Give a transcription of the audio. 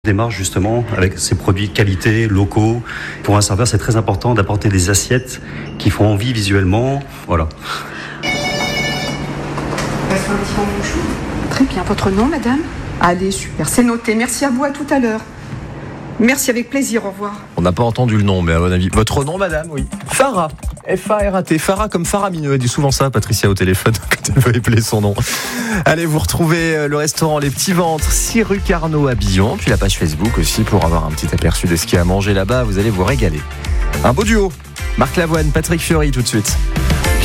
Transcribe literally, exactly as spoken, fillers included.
Démarche justement avec ces produits de qualité, locaux. Pour un serveur, c'est très important d'apporter des assiettes qui font envie visuellement. Voilà. Très bien. Votre nom, madame ? Allez, super. C'est noté. Merci à vous. À tout à l'heure. Merci, avec plaisir. Au revoir. On n'a pas entendu le nom, mais à mon avis. Votre nom, madame ? Oui. Farah. F A R A T. Farah comme faramineux. Elle dit souvent ça, Patricia, au téléphone, quand elle veut épeler son nom. Allez, vous retrouvez le restaurant Les Petits Ventres, six rue Carnot à Billon, puis la page Facebook aussi pour avoir un petit aperçu de ce qu'il y a à manger là-bas. Vous allez vous régaler. Un beau duo. Marc Lavoine, Patrick Fiori, tout de suite.